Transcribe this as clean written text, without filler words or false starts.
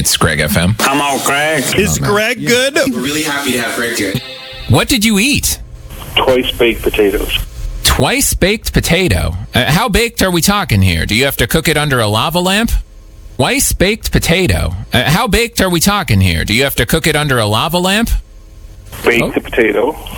It's Greg FM. I'm all cracked. Is Greg good? We're really happy to have Greg here. What did you eat? Twice baked potatoes. Twice baked potato. How baked are we talking here? Do you have to cook it under a lava lamp? Twice baked potato. How baked are we talking here? Do you have to cook it under a lava lamp? Baked the potato.